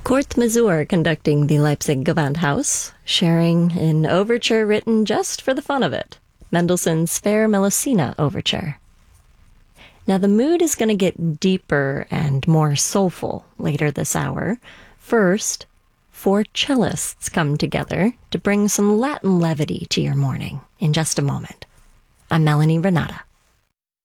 Kurt Masur conducting the Leipzig Gewandhaus, sharing an overture written just for the fun of it, Mendelssohn's Fair Melusina Overture. Now the mood is going to get deeper and more soulful later this hour. First, 4 cellists come together to bring some Latin levity to your morning in just a moment. I'm Melanie Renata.